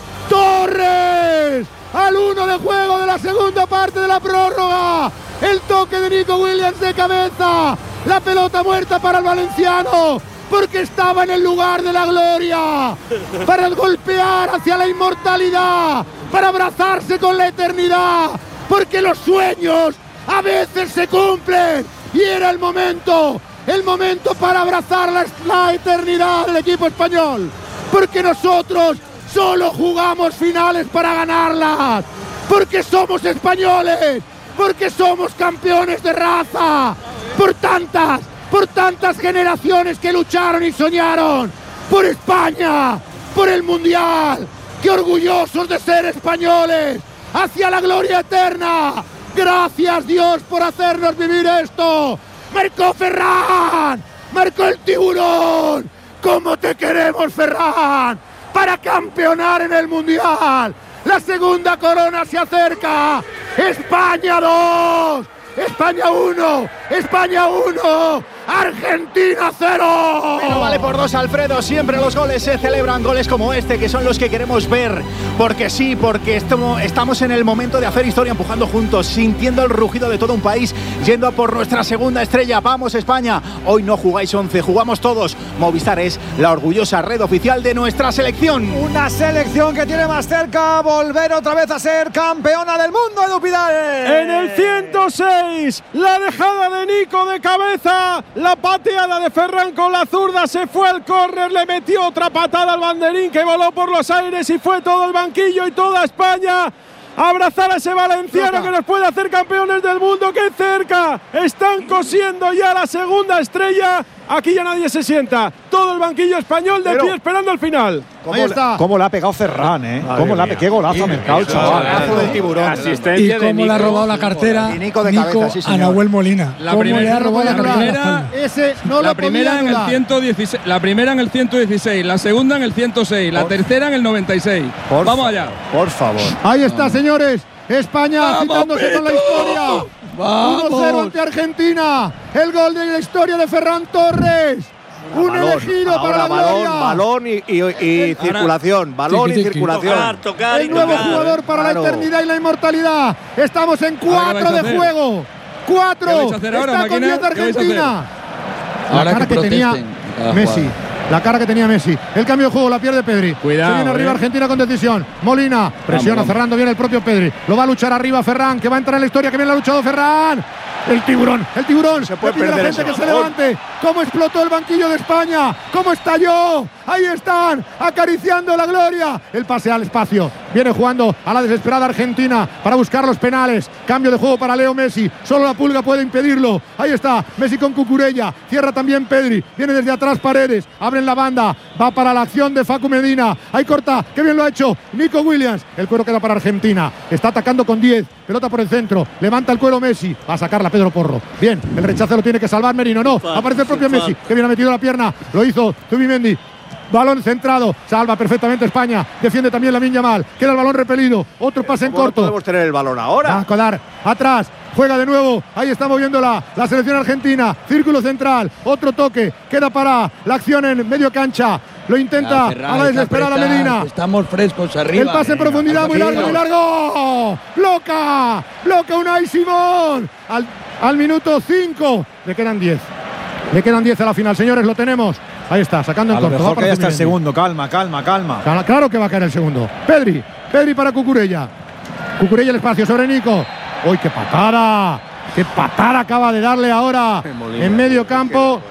Torres, al uno de juego de la segunda parte de la prórroga. El toque de Nico Williams de cabeza, la pelota muerta para el valenciano, porque estaba en el lugar de la gloria, para golpear hacia la inmortalidad, para abrazarse con la eternidad, porque los sueños a veces se cumplen, y era el momento, el momento para abrazar la, la eternidad del equipo español, porque nosotros solo jugamos finales para ganarlas, porque somos españoles, porque somos campeones de raza, por tantas, por tantas generaciones que lucharon y soñaron, por España, por el Mundial, que orgullosos de ser españoles, hacia la gloria eterna. Gracias Dios por hacernos vivir esto. Marcó Ferran, marcó el tiburón. ¿Cómo te queremos, Ferran? Para campeonar en el Mundial. La segunda corona se acerca. España dos, España uno, España uno, Argentina cero. Pero vale por dos, Alfredo. Siempre los goles se celebran, goles como este, que son los que queremos ver. Porque sí, porque estamos en el momento de hacer historia, empujando juntos, sintiendo el rugido de todo un país, yendo a por nuestra segunda estrella. Vamos, España. Hoy no jugáis once, jugamos todos. Movistar es la orgullosa red oficial de nuestra selección. Una selección que tiene más cerca volver otra vez a ser campeona del mundo, Edu Pidal. En el ciento seis, la dejada de Nico de cabeza, la pateada de Ferran con la zurda, se fue al córner, le metió otra patada al banderín que voló por los aires y fue todo el banquillo y toda España a abrazar a ese valenciano que nos puede hacer campeones del mundo. ¡Qué cerca! Están cosiendo ya la segunda estrella. Aquí ya nadie se sienta. Todo el banquillo español de Pero, pie esperando el final. ¿Cómo, Ahí está. ¿Cómo le ha pegado Ferran, eh? Madre ¿Cómo la, qué golazo ha marcado el chaval? Golazo del tiburón. Asistencia y cómo le ha robado la cartera y Nico, de Nico cabeza, sí, a Nahuel Molina. La primera, le ha robado la, la primera, Ese no la lo primera en el ciento dieciséis, la primera en el ciento dieciséis, la segunda en el ciento seis, la tercera en el noventa y seis. Por Vamos allá. Por favor. Ahí está, señores. España citándose con la historia. uno cero ante Argentina. El gol de la historia de Ferran Torres. Un balón, elegido para la balón, gloria. balón y, y, y circulación. Balón tiki, y tiki. circulación. Tocar, tocar El y nuevo tocar. jugador para Claro. la eternidad y la inmortalidad. Estamos en ¿Ahora qué cuatro vais a de hacer? juego. Cuatro. ¿Qué vais a hacer ahora, Está con máquina? diez ¿Qué vais a Argentina. La Ahora cara que que, tenía protesten cada Messi. jugada. La cara que tenía Messi. El cambio de juego la pierde Pedri. Cuidado, Se viene arriba eh. Argentina con decisión. Molina presiona, Vamos. cerrando bien el propio Pedri. Lo va a luchar arriba Ferran, que va a entrar en la historia. Que bien lo ha luchado Ferran. El tiburón, el tiburón. Se puede Le pide a la perder gente ese que se balón. levante. Cómo explotó el banquillo de España. Cómo estalló. Ahí están, acariciando la gloria. El pase al espacio. Viene jugando a la desesperada Argentina para buscar los penales. Cambio de juego para Leo Messi. Solo la pulga puede impedirlo. Ahí está, Messi con Cucurella. Cierra también Pedri. Viene desde atrás Paredes. Abren la banda. Va para la acción de Facu Medina. Ahí corta. Qué bien lo ha hecho Nico Williams. El cuero queda para Argentina. Está atacando con diez. Pelota por el centro. Levanta el cuero Messi. Va a sacarla Pedro Porro. Bien, el rechazo lo tiene que salvar Merino. No, aparece el propio Messi. Que bien ha metido la pierna. Lo hizo Zubimendi. Balón centrado, salva perfectamente España, defiende también Lamine Yamal, queda el balón repelido, otro pase en ¿Cómo no corto. podemos tener el balón ahora? Va a colar atrás, juega de nuevo, ahí está moviéndola la selección argentina, círculo central, otro toque, queda para la acción en medio cancha, lo intenta Ferran, a la hay que desesperada apretar, Medina. Estamos frescos arriba. El pase en profundidad, muy largo, muy largo. Bloca, bloca Unai Simón. Al, al minuto cinco, le quedan diez. Le quedan diez a la final, señores, lo tenemos. Ahí está, sacando en A lo corto. mejor Va que para ya está el Zubimendi. segundo. Calma, calma, calma. Claro, claro que va a caer el segundo. Pedri, Pedri para Cucurella. Cucurella el espacio sobre Nico. ¡Uy, qué patada! ¡Qué patada acaba de darle ahora en medio campo!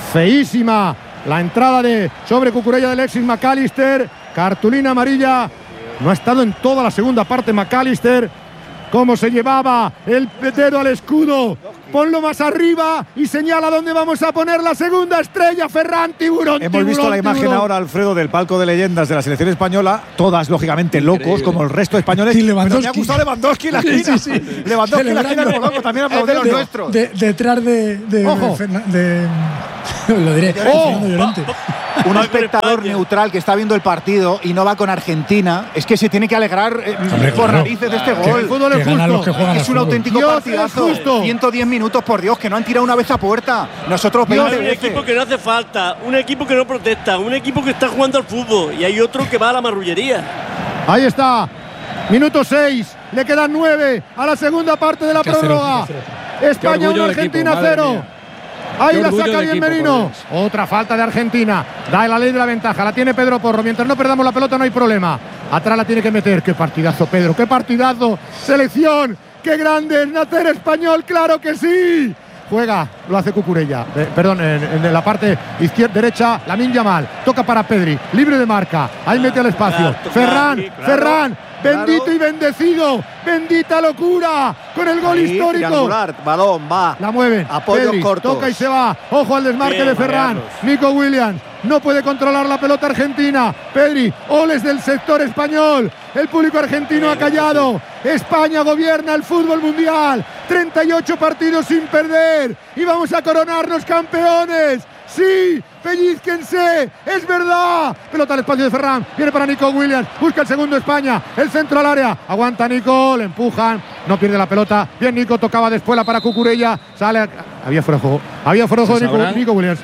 Feísima la entrada de sobre Cucurella del Alexis McAllister. Cartulina amarilla. No ha estado en toda la segunda parte McAllister. cómo se llevaba el dedo al escudo. Ponlo más arriba y señala dónde vamos a poner la segunda estrella. Ferran, tiburón, Hemos tiburón, visto la imagen tiburón. ahora, Alfredo, del palco de leyendas de la selección española, todas lógicamente Increíble. locos, como el resto de españoles. Y Lewandowski. Pero me ha gustado Lewandowski en la esquina. Sí, sí, sí. Lewandowski en la esquina Celebrando. como loco, también Es de los aplaudiendo. nuestros. De- detrás de. de, Ojo. de, Fernan- de- lo diré. Oh. Fernando Llorente. Un espectador neutral que está viendo el partido y no va con Argentina, es que se tiene que alegrar eh, Hombre, por claro. narices de este Que gol. el fútbol Que es ganan los justo. que juegan Es al un fútbol. auténtico Dios, partidazo. es justo. ciento diez minutos, por Dios, que no han tirado una vez a puerta. Nosotros Hay veinte un veces. equipo que no hace falta, un equipo que no protesta, un equipo que está jugando al fútbol y hay otro que va a la marrullería. Ahí está. Minuto seis. Le quedan nueve a la segunda parte de la Qué cero, prórroga. qué cero. España Qué orgullo uno, de Argentina equipo, madre cero. mía. Ahí Qué la orgullo saca de bien equipo, Merino. por Otra falta de Argentina. Da la ley de la ventaja. La tiene Pedro Porro. Mientras no perdamos la pelota no hay problema. Atrás la tiene que meter. Qué partidazo, Pedro. Qué partidazo. Selección. Qué grande es nacer español. Claro que sí. Juega, lo hace Cucurella. Eh, perdón, en, en la parte izquierda, derecha, Lamine Yamal. Toca para Pedri, libre de marca. Ahí mete al espacio. claro, Ferran, claro, claro, Ferran, bendito claro. y bendecido. Bendita locura. Con el gol Ahí, histórico. triangular, balón, va. La mueven. Apoyos Pedri, cortos. toca y se va. Ojo al desmarque Bien, de Ferran. Marianos. Nico Williams. No puede controlar la pelota argentina. Pedri, oles del sector español. El público argentino ha callado. España gobierna el fútbol mundial. treinta y ocho partidos sin perder. Y vamos a coronarnos campeones. Sí, pellizquense, es verdad. Pelota al espacio de Ferran, viene para Nico Williams, busca el segundo España, el centro al área, aguanta Nico, le empujan, no pierde la pelota. Bien Nico, tocaba después la para Cucurella, sale, a- había fuera de juego, había fuera de juego ¿Se Nico, sabrán? Nico Williams.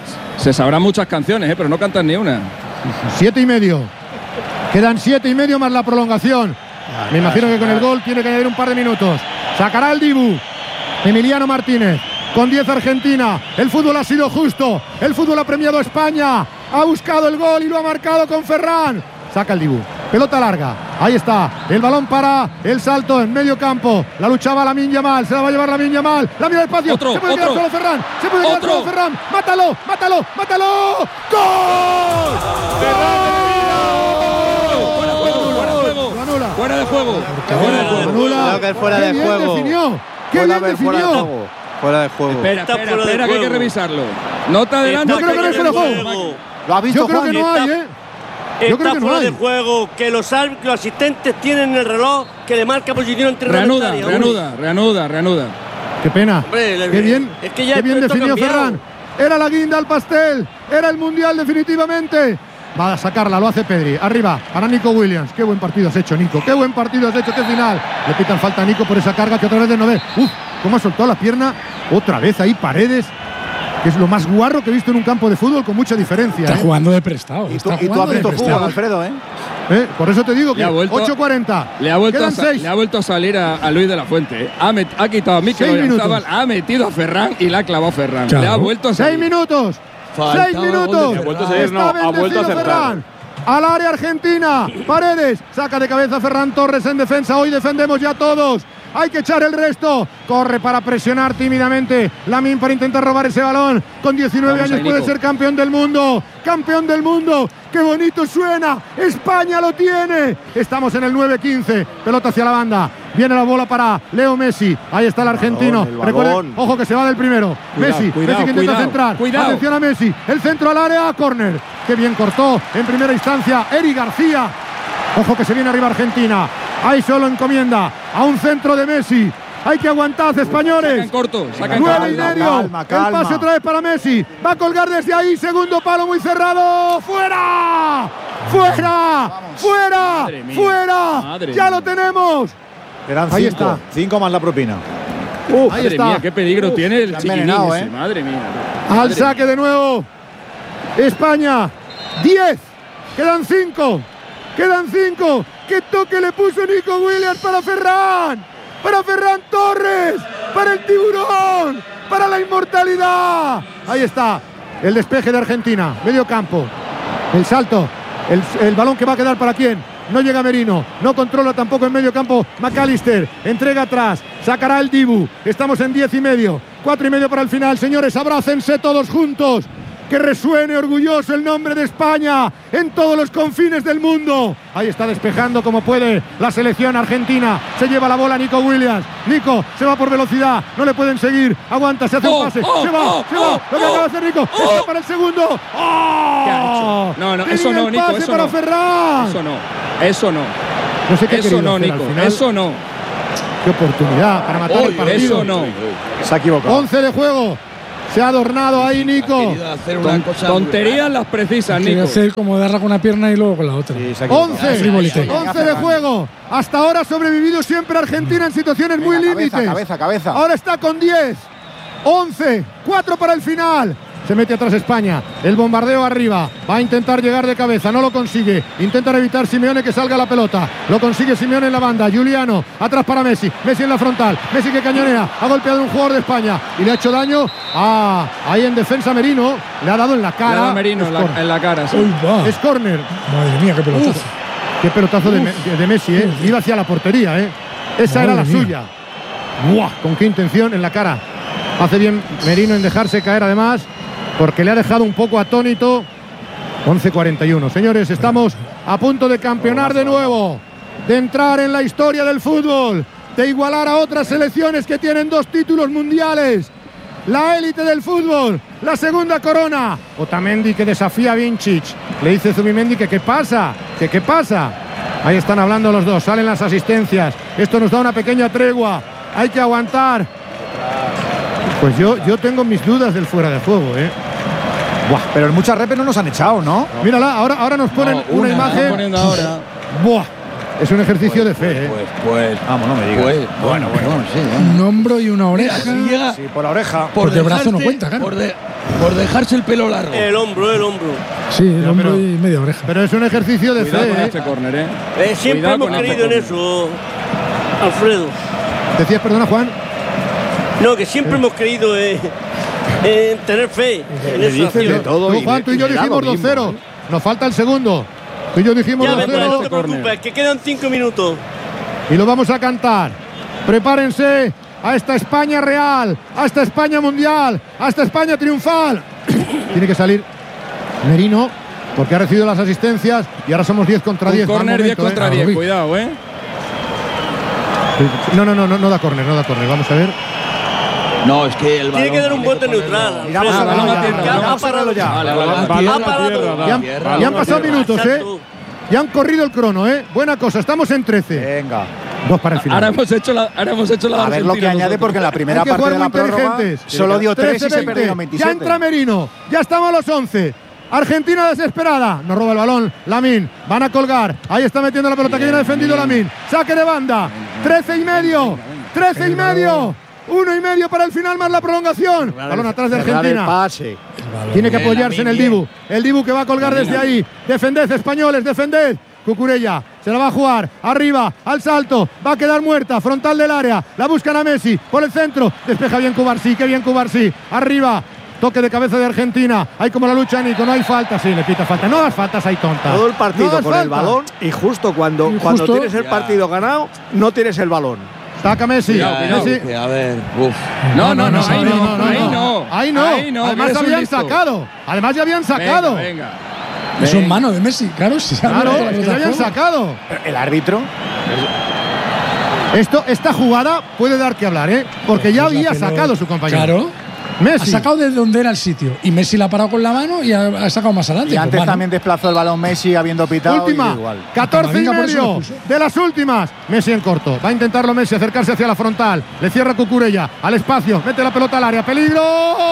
Se sabrán muchas canciones, ¿eh? Pero no cantan ni una. Siete y medio, quedan siete y medio más la prolongación. Me imagino que con el gol tiene que añadir un par de minutos. Sacará el Dibu, Emiliano Martínez. Con diez Argentina, el fútbol ha sido justo, el fútbol ha premiado a España, ha buscado el gol y lo ha marcado con Ferran. Saca el Dibu, pelota larga, ahí está, el balón para el salto en medio campo, la luchaba Lamine Yamal, se la va a llevar Lamine Yamal, la mira al espacio, Otro, se puede otro. quedar solo Ferran, se puede quedar Otro. solo Ferran, mátalo, mátalo, mátalo, ¡gol! Fuera de juego, fuera de juego. Lo anula. Fuera de juego. Lo anula. Creo que es fuera Qué de bien juego. definió, qué Puede bien haber fuera de definió. juego. Fuera de juego. Espera, Está espera, fuera de espera, que hay que juego. revisarlo. No te adelantes. Yo creo que no es fuera de juego. ¿Lo ha visto Yo creo Juan? que no hay, ¿eh? Yo Está creo que no fuera hay. de juego, que los, árbitros, los asistentes tienen el reloj que le marca posición entre Reanuda, reanuda, reanuda, reanuda. Qué pena. Hombre, le- Qué bien, es que ya qué bien esto ha definió cambiado. Ferran. Era la guinda al pastel. Era el mundial definitivamente. Va a sacarla, lo hace Pedri. Arriba, para Nico Williams. Qué buen partido has hecho, Nico. Qué buen partido has hecho, qué final. Le pitan falta a Nico por esa carga que otra vez de no ve. Uf, cómo ha soltado la pierna. Otra vez ahí, Paredes. Que es lo más guarro que he visto en un campo de fútbol con mucha diferencia. Está ¿eh? jugando de prestado. Y tú, está y tú has jugando de visto prestado. fútbol, Alfredo, ¿eh? ¿Eh? Por eso te digo que Le ha vuelto- ocho cuarenta. Le ha vuelto, a, Quedan sa- seis. le ha vuelto a salir a, a Luis de la Fuente. ¿eh? Ha, met- ha quitado a Mikel Seis Oyarzabal, minutos. ha metido a Ferran y la ha clavado Ferran. Claro. Le ha vuelto a Seis salir. minutos. Faltaba Seis el gol de minutos. Ferran. Ha vuelto a salir, Está no, ha vuelto a bendecido acertar. Ferran. Al área argentina. Paredes. Saca de cabeza Ferran Torres en defensa. Hoy defendemos ya todos. Hay que echar el resto. Corre para presionar tímidamente. Lamine para intentar robar ese balón. Con diecinueve Vamos años ahí, puede Nico. ser campeón del mundo. Campeón del mundo. ¡Qué bonito suena! ¡España lo tiene! Estamos en el nueve quince. Pelota hacia la banda. Viene la bola para Leo Messi. Ahí está el argentino. balón, el Recuerden, balón. ojo que se va del primero. Cuidado, Messi. cuidado, Messi que intenta cuidado, centrar. cuidado. Atención a Messi. El centro al área. Córner. Qué bien cortó en primera instancia Eri García. Ojo que se viene arriba Argentina. Ahí solo encomienda a un centro de Messi. Hay que aguantar, españoles. Sacan corto, sacan Nueve y calma, medio. calma, calma. El pase otra vez para Messi. Va a colgar desde ahí. Segundo palo muy cerrado. ¡Fuera! ¡Fuera! ¡Fuera! Madre mía, ¡Fuera! madre ¡Ya mía. lo tenemos! Eran Ahí cinco. está. Cinco más la propina. Ahí Madre está. mía, qué peligro tiene el se ha chiquinín envenenado, ese, ¿eh? Madre mía. Al Madre saque de nuevo. España. diez. Quedan cinco. Quedan cinco. ¿Qué toque le puso Nico Williams para Ferran? Para Ferran Torres. Para el tiburón. Para la inmortalidad. Ahí está. El despeje de Argentina. Medio campo. El salto. El, el balón que va a quedar para quién. No llega Merino, no controla tampoco en medio campo McAllister, entrega atrás, sacará el Dibu, estamos en diez y medio, cuatro y medio para el final, señores, abrácense todos juntos, Que resuene orgulloso el nombre de España en todos los confines del mundo. Ahí está despejando como puede la selección argentina. Se lleva la bola Nico Williams. Nico se va por velocidad. No le pueden seguir. Aguanta, se hace oh, un pase. Oh, se va, oh, se va. Oh, Lo que acaba de hacer Nico. Oh, está para el segundo. ¡Oh! ¿Qué ha hecho? No, no, eso no, el Nico. pase Eso para no. Ferran. Eso no. Eso no. No sé qué Eso no, hacer Nico. al final. Eso no. Qué oportunidad para matar Oy, el partido. Eso no. Se ha equivocado. once de juego. Se ha adornado ahí Nico. Hacer una Ton, cosa tonterías las precisas, Nico. Quiere hacer como darla con una pierna y luego con la otra. once. once de juego. Hasta ahora ha sobrevivido siempre Argentina en situaciones muy Venga, límites. Cabeza, cabeza, cabeza. Ahora está con diez. once. cuatro para el final. Se mete atrás España. El bombardeo arriba. Va a intentar llegar de cabeza. No lo consigue. Intentan evitar Simeone que salga la pelota. Lo consigue Simeone en la banda. Juliano. Atrás para Messi. Messi en la frontal. Messi que cañonea. Ha golpeado a un jugador de España. Y le ha hecho daño a... Ahí en defensa Merino. Le ha dado en la cara. Le ha dado Merino en la, en la cara. Sí. Uy, va. Es córner. Madre mía, qué pelotazo. Uf, qué pelotazo de, de, de Messi, ¿eh? Iba hacia la portería, ¿eh? Esa Madre era la mía. suya. ¡Buah! ¿Con qué intención? En la cara. Hace bien Merino en dejarse caer además, porque le ha dejado un poco atónito. once cuarenta y uno. Señores, estamos a punto de campeonar de nuevo, de entrar en la historia del fútbol, de igualar a otras selecciones que tienen dos títulos mundiales. La élite del fútbol, la segunda corona. Otamendi que desafía a Vincic. Le dice Zubimendi que qué pasa, que qué pasa. Ahí están hablando los dos, salen las asistencias. Esto nos da una pequeña tregua. Hay que aguantar. Pues yo, yo tengo mis dudas del fuera de juego, ¿eh? Buah, pero en muchas repes no nos han echado, ¿no? Mírala, ahora, ahora nos ponen No, una, una, imagen. están poniendo ahora. Buah, es un ejercicio de fe, ¿eh? Pues, pues, Vamos, no me digas. pues, bueno, bueno, sí. ¿eh? Un hombro y una oreja. Si llega Sí, por la oreja. por Porque el brazo no dejarte- cuenta, claro. Por, de- por dejarse el pelo largo. El hombro, el hombro. Sí, el Ya, hombro pero- y media oreja. Pero es un ejercicio de Cuidado con fe, ¿eh? este córner, ¿eh? Eh, siempre Cuidado hemos con este creído en córner. eso, Alfredo. Decías, perdona, Juan. No, que siempre hemos creído en, en tener fe en Le esa dicen de acción. todo. Tú, y Juan, le- tú y yo le da dijimos lo dos mismo, cero. ¿eh? Nos falta el segundo. Tú y yo dijimos Ya dos ves, no cero. te preocupes, que quedan cinco minutos. Y lo vamos a cantar. Prepárense a esta España real, a esta España mundial, a esta España triunfal. Tiene que salir Merino, porque ha recibido las asistencias y ahora somos diez contra diez. Un córner diez contra diez, cuidado, ¿eh? No, no, no, no, no da córner, no da córner. Vamos a ver. No, es que el balón Tiene que dar un bote ponerlo- neutral. Miramos Alfredo. a balón a la tierra, tierra. Ha parado ya. Vale, balón a Balón tierra. Ha parado. tierra, Ya han, tierra. ya han pasado minutos, ¿eh? Exacto. Ya han corrido el crono, ¿eh? Buena cosa, estamos en trece. Venga. Dos para el final. Ahora hemos hecho la, ahora hemos hecho la A ver lo que Argentina añade, nosotros. porque en la primera Hay que parte jugar de la muy prórroga inteligentes. solo dio tres y se trece, perdieron veinte. veintisiete. Ya entra Merino. Ya estamos a los once. Argentina desesperada. No roba el balón. Lamin. Van a colgar. Ahí está metiendo la pelota que viene defendido Lamin. Saque de banda. trece y medio. trece y medio. Uno y medio para el final más la prolongación. Balón atrás de Cerrar el Argentina. pase. Tiene que Bien, apoyarse en el Lamin, Dibu. El Dibu que va a colgar desde ahí. Defended, españoles, defended. Cucurella se la va a jugar arriba, al salto, va a quedar muerta, frontal del área, la buscan a Messi, por el centro, despeja bien Cubarsí, qué bien Cubarsí, arriba, toque de cabeza de Argentina, hay como la lucha Nico, no hay falta, sí, le pita falta, no hagas faltas ahí tonta. Todo el partido No hagas con el falta. balón y justo cuando, Y cuando justo- tienes el partido ganado, no tienes el balón. Saca Messi, Cuidado, cuidado. Messi. Que, a ver, uf. No, no, no, ahí no, ahí no. Ahí no, Ahí no, además eres un habían listo. sacado, además ya habían sacado. Venga, venga. Es un mano de Messi, claro. Si se ha Claro, metido la es que pelota ya habían al juego. sacado. El árbitro. Esto, esta jugada puede dar que hablar, ¿eh? Porque ya Pues la había pelota- sacado su compañero. Claro. Messi. Ha sacado de donde era el sitio. Y Messi la ha parado con la mano y ha, ha sacado más adelante. Y Pues antes mano. también desplazó el balón Messi habiendo pitado. Última, y igual. catorce y Camavinga por eso lo medio puso. de las últimas. Messi en corto. Va a intentarlo Messi, acercarse hacia la frontal. Le cierra Cucurella al espacio. Mete la pelota al área. ¡Peligro!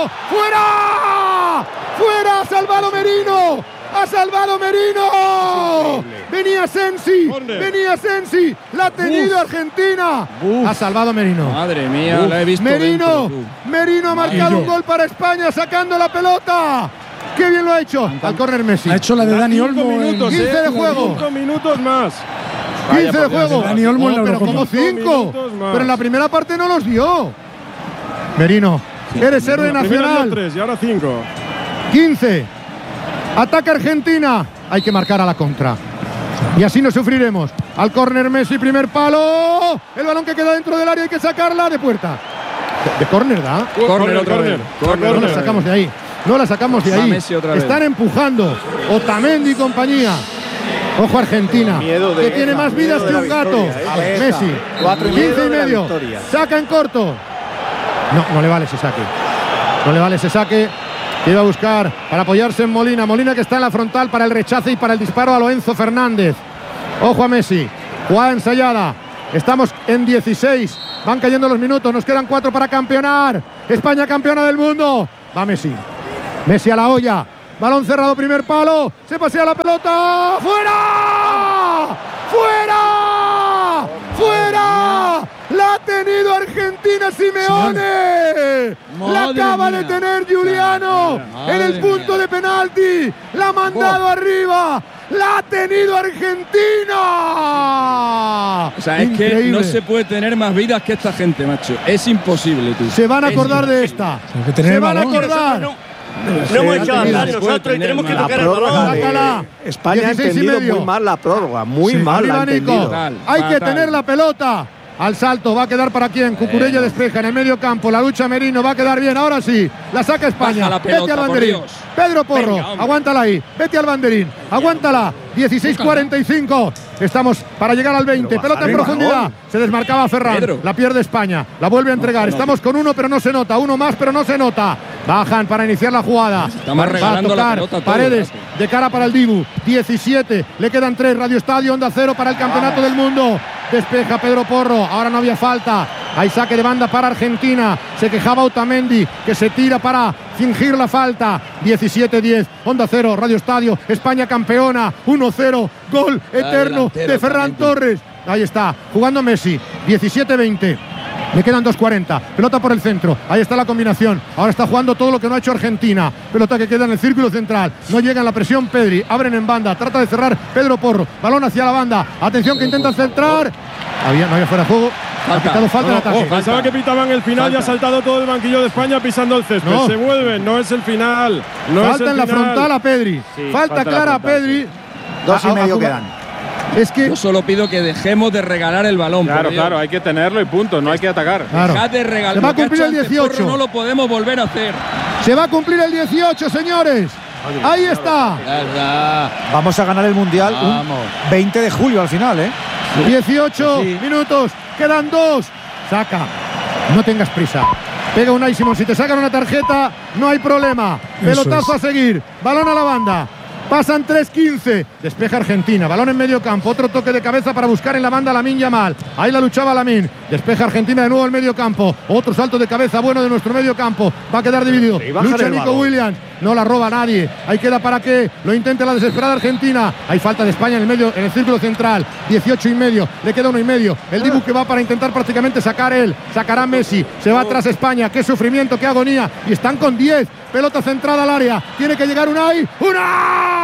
¡Fuera! ¡Fuera! ¡Ha salvado Merino! ¡Ha salvado Merino! Venía Sensi. Venía Sensi. La ha tenido Uf. Argentina. Uf. Ha salvado Merino. Madre mía, la he visto Merino. dentro, tú. Merino ha marcado yo. un gol para España sacando la pelota. ¡Qué bien lo ha hecho! Al córner Messi. Ha hecho la de Dani Olmo. en- minutos, quince de juego. Cinco minutos más. quince de juego. Dani Olmo en la Oh, pero Eurocopa. como cinco. minutos más. Pero en la primera parte no los dio. Merino, eres héroe La primera dio nacional. tres y ahora cinco. quince. Ataca Argentina. Hay que marcar a la contra. Y así no sufriremos. Al córner Messi, primer palo. El balón que queda dentro del área hay que sacarla de puerta. De, de córner, ¿da? Córner otra vez. No la sacamos de ahí. no la sacamos de ahí. Están empujando Otamendi y compañía. Ojo Argentina, que tiene más vidas que un gato. Messi, quince y medio. Saca en corto. No, no le vale ese saque. No le vale ese saque. Que iba a buscar para apoyarse en Molina. Molina que está en la frontal para el rechace y para el disparo a Lorenzo Fernández. Ojo a Messi. Jugada ensayada. Estamos en dieciséis. Van cayendo los minutos. Nos quedan cuatro para campeonar. España campeona del mundo. Va Messi. Messi a la olla. Balón cerrado, primer palo. Se pasea la pelota. ¡Fuera! ¡Fuera! ¡Fuera! ¡La ha tenido Argentina Simeone! ¡La acaba de tener Giuliano en el punto de penalti! ¡La ha mandado arriba! ¡La ha tenido Argentina! O sea, es que no se puede tener más vidas que esta gente, macho. Es imposible, tú. Se van a acordar de esta. Se van a acordar. No hemos hecho andar nosotros y tenemos que tocar el balón. España ha entendido muy mal la prórroga, muy sí, mal la ha entendido. Hay que tener la pelota. Al salto, va a quedar para quién. Cucurella despeja en el medio campo. La lucha Merino va a quedar bien. Ahora sí, la saca España. La pelota, vete al banderín. Pedro Porro, venga, aguántala ahí. Vete al banderín. Aguántala. dieciséis cuarenta y cinco. Estamos para llegar al veinte. Pelota en profundidad. Gol. Se desmarcaba Ferran. Pedro. La pierde España. La vuelve a entregar. No, no, Estamos con uno, pero no se nota. Uno más, pero no se nota. Bajan para iniciar la jugada. Estamos regalando la pelota. Paredes de cara para el Dibu. diecisiete. Le quedan tres. Radio Estadio, Onda Cero para el Campeonato del Mundo. Despeja Pedro Porro. Ahora no había falta. Hay saque de banda para Argentina. Se quejaba Otamendi, que se tira para fingir la falta. diecisiete diez. Onda Cero, Radio Estadio. España campeona. uno cero. Gol eterno de Ferran Torres. Ahí está, jugando Messi. diecisiete veinte. Le quedan dos cuarenta. Pelota por el centro. Ahí está la combinación. Ahora está jugando todo lo que no ha hecho Argentina. Pelota que queda en el círculo central. No llega en la presión Pedri. Abren en banda. Trata de cerrar Pedro Porro. Balón hacia la banda. Atención que intentan centrar. Había, no había fuera de juego. Ha pitado falta en ataque. Pensaba que pitaban el final. Ya ha saltado todo el banquillo de España pisando el césped. No. Se vuelven. No es el final. No falta es el en la final. frontal a Pedri. Sí, falta, falta clara a Pedri. Sí. Dos y a, medio a, quedan. Es que yo solo pido que dejemos de regalar el balón. Claro, claro, hay que tenerlo y punto, no hay que atacar. Claro. Dejad de regalar. Se va a cumplir el dieciocho. No lo podemos volver a hacer. Se va a cumplir el dieciocho, señores. Ahí está. Vamos a ganar el Mundial un veinte de julio al final, ¿eh? dieciocho sí. minutos, quedan dos. Saca, no tengas prisa. Pega Unai Simón, si te sacan una tarjeta, no hay problema. Pelotazo a seguir, balón a la banda. Pasan tres quince. Despeja Argentina. Balón en medio campo. Otro toque de cabeza para buscar en la banda a Lamine Yamal. Ahí la luchaba Lamine. Despeja Argentina de nuevo el medio campo. Otro salto de cabeza bueno de nuestro medio campo. Va a quedar dividido. Lucha Nico Williams. No la roba nadie. Ahí queda para que lo intente la desesperada Argentina. Hay falta de España en el medio, en el círculo central. dieciocho y medio. Le queda uno y medio. El Dibu que va para intentar prácticamente sacar él. Sacará Messi. Se va atrás España. Qué sufrimiento, qué agonía. Y están con diez. Pelota centrada al área. Tiene que llegar Unai. ¡Unai!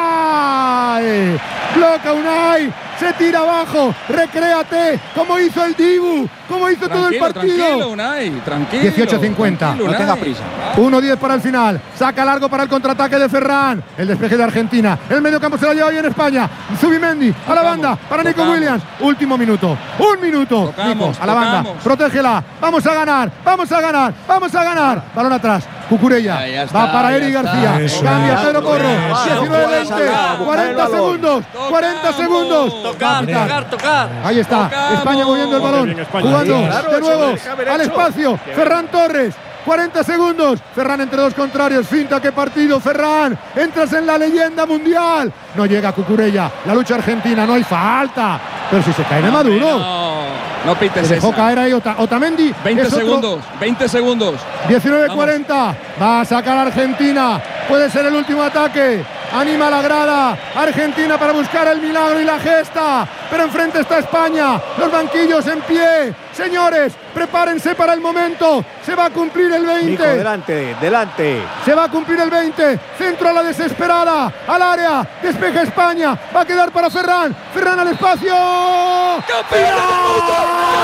Bloca Unai. Se tira abajo, recréate, como hizo el Dibu, como hizo tranquilo, todo el partido. Tranquilo, Unai, tranquilo. dieciocho cincuenta, no tenga prisa. uno diez para el final, saca largo para el contraataque de Ferran. El despeje de Argentina, el medio campo se la lleva bien España. Zubimendi a la banda para Nico tocamos. Williams. Último minuto, un minuto. Tocamos, Nico, a la banda, tocamos. protégela. Vamos a ganar, vamos a ganar, vamos a ganar. Balón atrás. Cucurella, ya está, va para Eric García, Eso cambia es. Pedro Porro, diecinueve veinte, cuarenta segundos, cuarenta segundos. Tocar, tocar, tocar. Ahí está, Tocamos. España moviendo el balón, España. jugando Sí, claro, de nuevo eso lo deja haber al hecho. espacio, Ferran Torres. cuarenta segundos, Ferran entre dos contrarios, finta, qué partido, Ferran, entras en la leyenda mundial. No llega Cucurella, la lucha argentina, no hay falta, pero si se cae en el Maduro. No, no pites Se dejó esa. caer ahí Ota- Otamendi. veinte es otro. segundos, veinte segundos. diecinueve cuarenta, va a sacar Argentina, puede ser el último ataque. Anima la grada Argentina para buscar el milagro y la gesta, pero enfrente está España, los banquillos en pie. Señores, prepárense para el momento, se va a cumplir el veinte. Nico, delante, delante. Se va a cumplir el veinte. Centro a la desesperada. Al área. Despeja España. Va a quedar para Ferran. Ferran al espacio. ¡Campeones del mundo!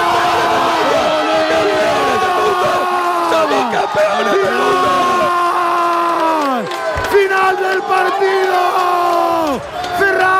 ¡Somos campeones del mundo! ¡Final del partido!